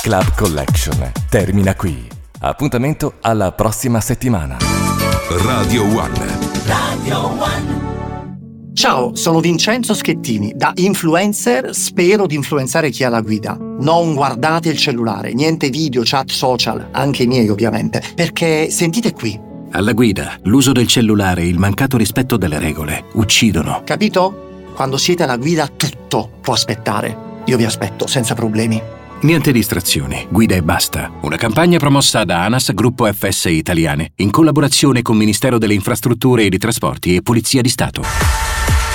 Club Collection termina qui. Appuntamento alla prossima settimana. Radio One. Radio One. Ciao, sono Vincenzo Schettini. Da influencer spero di influenzare chi ha la guida. Non guardate il cellulare, niente video, chat social, anche i miei ovviamente, perché sentite qui. Alla guida, l'uso del cellulare e il mancato rispetto delle regole uccidono. Capito? Quando siete alla guida tutto può aspettare. Io vi aspetto senza problemi. Niente distrazioni, guida e basta. Una campagna promossa da ANAS Gruppo FS Italiane, in collaborazione con Ministero delle Infrastrutture e dei Trasporti e Polizia di Stato.